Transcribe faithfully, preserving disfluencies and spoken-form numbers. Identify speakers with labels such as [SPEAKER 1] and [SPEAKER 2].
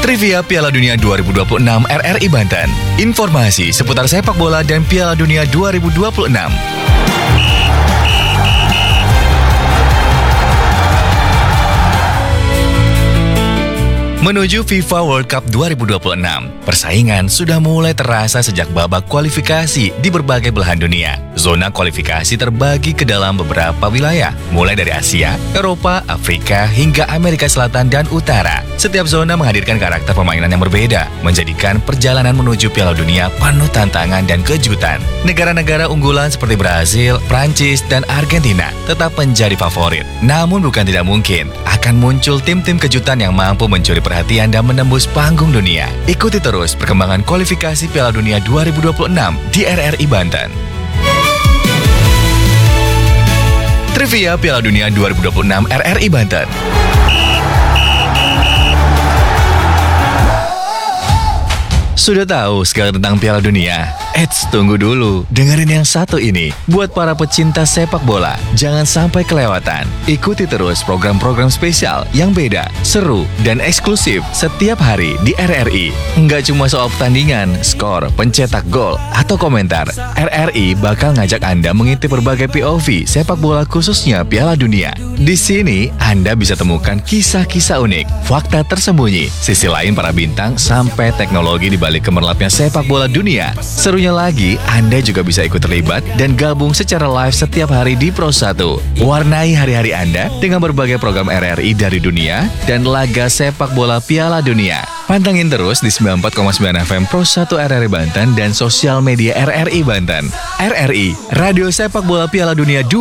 [SPEAKER 1] Trivia Piala Dunia dua ribu dua puluh enam R R I Banten. Informasi seputar sepak bola dan Piala Dunia dua ribu dua puluh enam. Menuju FIFA World Cup dua ribu dua puluh enam, persaingan sudah mulai terasa sejak babak kualifikasi di berbagai belahan dunia. Zona kualifikasi terbagi ke dalam beberapa wilayah, mulai dari Asia, Eropa, Afrika, hingga Amerika Selatan dan Utara. Setiap zona menghadirkan karakter permainan yang berbeda, menjadikan perjalanan menuju Piala Dunia penuh tantangan dan kejutan. Negara-negara unggulan seperti Brazil, Prancis, dan Argentina tetap menjadi favorit. Namun bukan tidak mungkin, akan muncul tim-tim kejutan yang mampu mencuri perhatian dan menembus panggung dunia. Ikuti terus perkembangan kualifikasi Piala Dunia dua ribu dua puluh enam di R R I Banten. Trivia Piala Dunia dua ribu dua puluh enam R R I Banten. Sudah tahu segala tentang Piala Dunia? Eits, tunggu dulu. Dengerin yang satu ini. Buat para pecinta sepak bola, jangan sampai kelewatan. Ikuti terus program-program spesial yang beda, seru, dan eksklusif setiap hari di R R I. Nggak cuma soal pertandingan, skor, pencetak gol, atau komentar. R R I bakal ngajak Anda mengintip berbagai P O V sepak bola khususnya Piala Dunia. Di sini, Anda bisa temukan kisah-kisah unik, fakta tersembunyi, sisi lain para bintang, sampai teknologi di balik kemerlapnya sepak bola dunia. Serunya lagi, Anda juga bisa ikut terlibat dan gabung secara live setiap hari di Pro satu. Warnai hari-hari Anda dengan berbagai program R R I dari dunia dan laga sepak bola Piala Dunia. Pantengin terus di sembilan puluh empat koma sembilan F M Pro satu R R I Banten dan sosial media R R I Banten. R R I, Radio Sepak Bola Piala Dunia